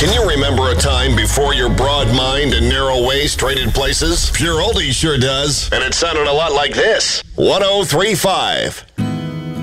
Can you remember a time before your broad mind and narrow waist traded places? Pure Oldie sure does. And it sounded a lot like this. 103.5